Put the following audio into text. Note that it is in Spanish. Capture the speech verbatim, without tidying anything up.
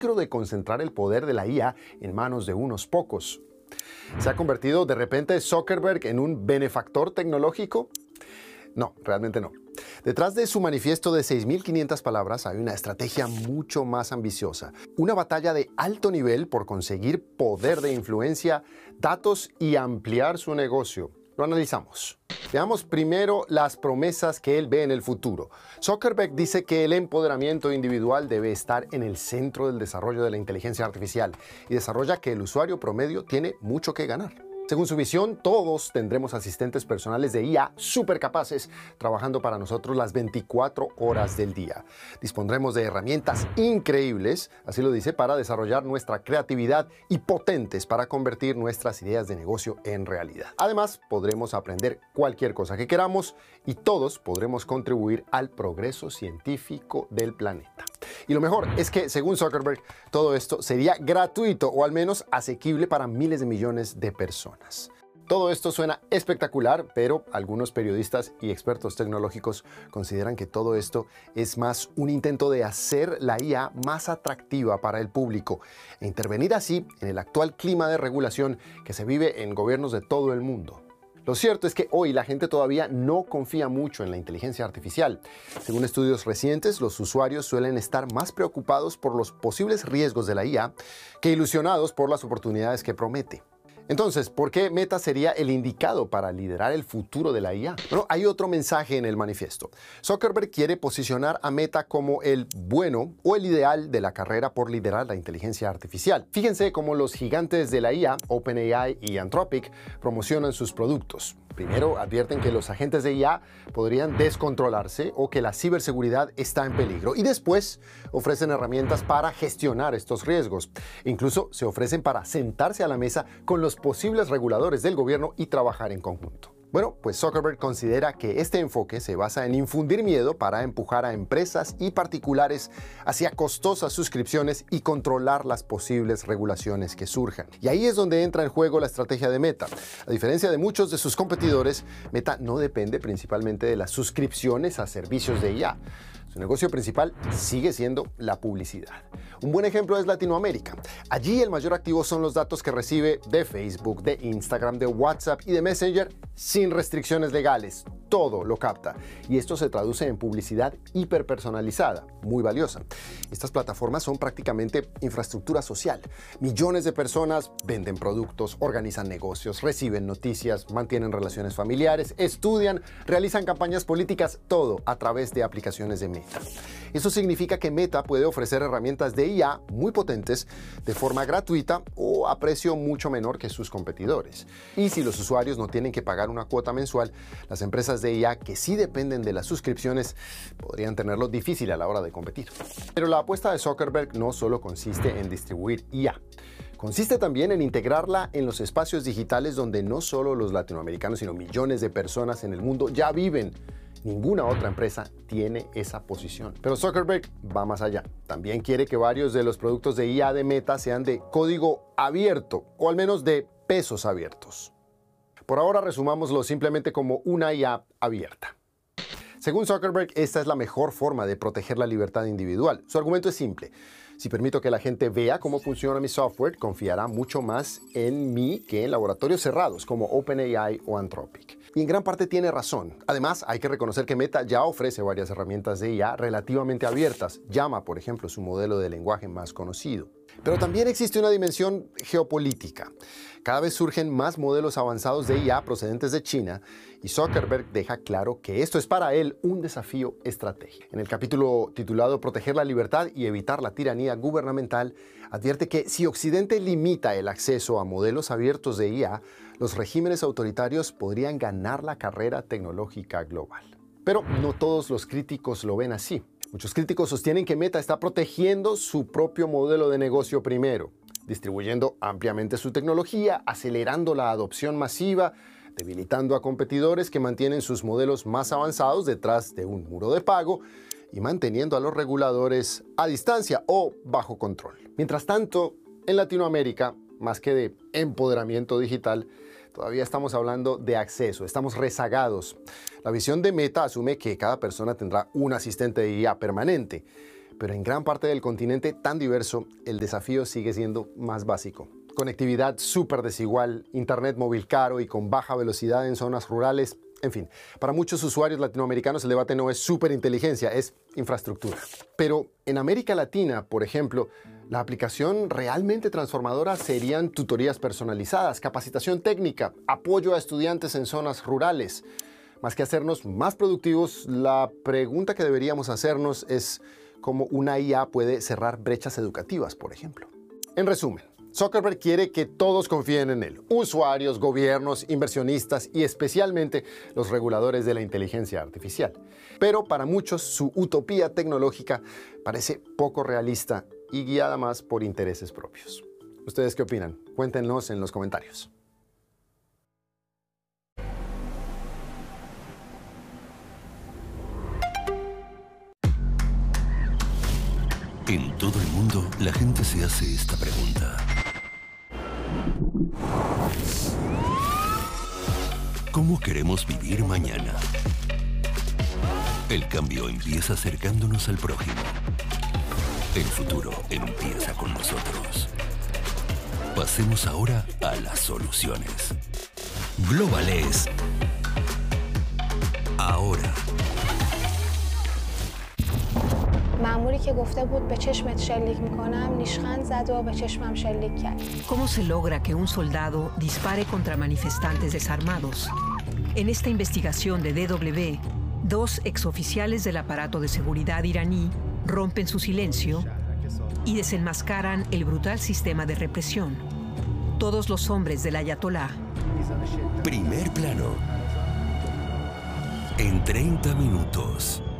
peligro de concentrar el poder de la I A en manos de unos pocos. ¿Se ha convertido de repente Zuckerberg en un benefactor tecnológico? No, realmente no. Detrás de su manifiesto de seis mil quinientas palabras hay una estrategia mucho más ambiciosa. Una batalla de alto nivel por conseguir poder de influencia, datos y ampliar su negocio. Lo analizamos. Veamos primero las promesas que él ve en el futuro. Zuckerberg dice que el empoderamiento individual debe estar en el centro del desarrollo de la inteligencia artificial y desarrolla que el usuario promedio tiene mucho que ganar. Según su visión, todos tendremos asistentes personales de I A supercapaces trabajando para nosotros las veinticuatro horas del día. Dispondremos de herramientas increíbles, así lo dice, para desarrollar nuestra creatividad y potentes para convertir nuestras ideas de negocio en realidad. Además, podremos aprender cualquier cosa que queramos y todos podremos contribuir al progreso científico del planeta. Y lo mejor es que, según Zuckerberg, todo esto sería gratuito o al menos asequible para miles de millones de personas. Todo esto suena espectacular, pero algunos periodistas y expertos tecnológicos consideran que todo esto es más un intento de hacer la I A más atractiva para el público e intervenir así en el actual clima de regulación que se vive en gobiernos de todo el mundo. Lo cierto es que hoy la gente todavía no confía mucho en la inteligencia artificial. Según estudios recientes, los usuarios suelen estar más preocupados por los posibles riesgos de la I A que ilusionados por las oportunidades que promete. Entonces, ¿por qué Meta sería el indicado para liderar el futuro de la I A? Bueno, hay otro mensaje en el manifiesto. Zuckerberg quiere posicionar a Meta como el bueno o el ideal de la carrera por liderar la inteligencia artificial. Fíjense cómo los gigantes de la I A, OpenAI y Anthropic, promocionan sus productos. Primero, advierten que los agentes de I A podrían descontrolarse o que la ciberseguridad está en peligro. Y después ofrecen herramientas para gestionar estos riesgos. Incluso se ofrecen para sentarse a la mesa con los posibles reguladores del gobierno y trabajar en conjunto. Bueno, pues Zuckerberg considera que este enfoque se basa en infundir miedo para empujar a empresas y particulares hacia costosas suscripciones y controlar las posibles regulaciones que surjan. Y ahí es donde entra en juego la estrategia de Meta. A diferencia de muchos de sus competidores, Meta no depende principalmente de las suscripciones a servicios de I A. Su negocio principal sigue siendo la publicidad. Un buen ejemplo es Latinoamérica. Allí el mayor activo son los datos que recibe de Facebook, de Instagram, de WhatsApp y de Messenger sin restricciones legales. Todo lo capta. Y esto se traduce en publicidad hiperpersonalizada, muy valiosa. Estas plataformas son prácticamente infraestructura social. Millones de personas venden productos, organizan negocios, reciben noticias, mantienen relaciones familiares, estudian, realizan campañas políticas, todo a través de aplicaciones de Meta. Eso significa que Meta puede ofrecer herramientas de I A muy potentes de forma gratuita o a precio mucho menor que sus competidores. Y si los usuarios no tienen que pagar una cuota mensual, las empresas de I A que sí dependen de las suscripciones podrían tenerlo difícil a la hora de competir. Pero la apuesta de Zuckerberg no solo consiste en distribuir I A. Consiste también en integrarla en los espacios digitales donde no solo los latinoamericanos, sino millones de personas en el mundo ya viven. Ninguna otra empresa tiene esa posición. Pero Zuckerberg va más allá. También quiere que varios de los productos de I A de Meta sean de código abierto, o al menos de pesos abiertos. Por ahora resumámoslo simplemente como una I A abierta. Según Zuckerberg, esta es la mejor forma de proteger la libertad individual. Su argumento es simple. Si permito que la gente vea cómo funciona mi software, confiará mucho más en mí que en laboratorios cerrados como OpenAI o Anthropic. Y en gran parte tiene razón. Además, hay que reconocer que Meta ya ofrece varias herramientas de I A relativamente abiertas. Llama, por ejemplo, su modelo de lenguaje más conocido. Pero también existe una dimensión geopolítica. Cada vez surgen más modelos avanzados de I A procedentes de China y Zuckerberg deja claro que esto es para él un desafío estratégico. En el capítulo titulado Proteger la libertad y evitar la tiranía gubernamental, advierte que si Occidente limita el acceso a modelos abiertos de I A, los regímenes autoritarios podrían ganar la carrera tecnológica global. Pero no todos los críticos lo ven así. Muchos críticos sostienen que Meta está protegiendo su propio modelo de negocio primero, distribuyendo ampliamente su tecnología, acelerando la adopción masiva, debilitando a competidores que mantienen sus modelos más avanzados detrás de un muro de pago y manteniendo a los reguladores a distancia o bajo control. Mientras tanto, en Latinoamérica, más que de empoderamiento digital, todavía estamos hablando de acceso, estamos rezagados. La visión de Meta asume que cada persona tendrá un asistente de I A permanente, pero en gran parte del continente tan diverso, el desafío sigue siendo más básico. Conectividad súper desigual, internet móvil caro y con baja velocidad en zonas rurales. En fin, para muchos usuarios latinoamericanos el debate no es superinteligencia, es infraestructura. Pero en América Latina, por ejemplo, la aplicación realmente transformadora serían tutorías personalizadas, capacitación técnica, apoyo a estudiantes en zonas rurales. Más que hacernos más productivos, la pregunta que deberíamos hacernos es cómo una I A puede cerrar brechas educativas, por ejemplo. En resumen, Zuckerberg quiere que todos confíen en él, usuarios, gobiernos, inversionistas y especialmente los reguladores de la inteligencia artificial. Pero para muchos su utopía tecnológica parece poco realista y guiada más por intereses propios. ¿Ustedes qué opinan? Cuéntenos en los comentarios. En todo el mundo, la gente se hace esta pregunta. ¿Cómo queremos vivir mañana? El cambio empieza acercándonos al prójimo. El futuro empieza con nosotros. Pasemos ahora a las soluciones. Global es ahora. مأموری که گفته بود به چشمت شلیک میکنم نیشخند زد و به cheshmam شلیک کرد. ¿Cómo se logra que un soldado dispare contra manifestantes desarmados? En esta investigación de D W, dos exoficiales del aparato de seguridad iraní rompen su silencio y desenmascaran el brutal sistema de represión. Todos los hombres del ayatolá. Primer plano. En treinta minutos.